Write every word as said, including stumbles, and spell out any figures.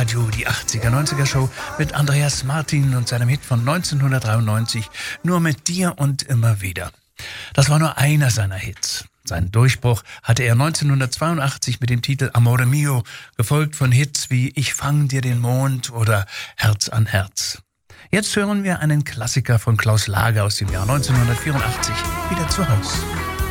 Radio, die achtziger neunziger Show mit Andreas Martin und seinem Hit von neunzehnhundertdreiundneunzig, Nur mit dir und immer wieder. Das war nur einer seiner Hits. Seinen Durchbruch hatte er neunzehnhundertzweiundachtzig mit dem Titel Amore Mio, gefolgt von Hits wie Ich fang dir den Mond oder Herz an Herz. Jetzt hören wir einen Klassiker von Klaus Lager aus dem Jahr neunzehnhundertvierundachtzig, Wieder zu Haus.